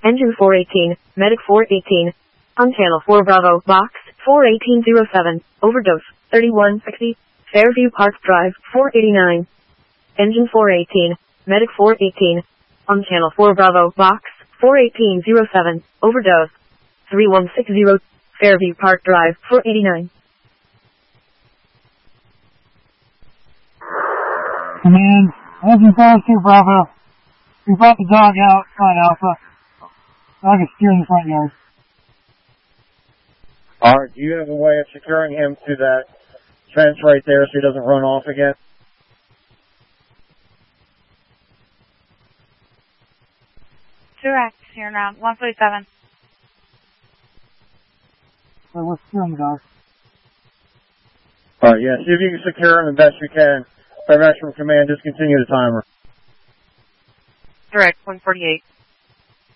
Engine 418, Medic 418. On channel 4 Bravo, box 41807, overdose 3160, Fairview Park Drive 489. Engine 418, Medic 418. On channel 4 Bravo, box 41807, overdose 3160, Fairview Park Drive 489. Command, Engine 402 Bravo. We brought the dog out on Alpha. Dog is still in the front yard. Alright, do you have a way of securing him to that fence right there so he doesn't run off again? Correct, here now, 147. So we're securing the dog. Alright, yeah, see if you can secure him the best you can. By Maximum Command, discontinue the timer. Direct, 148.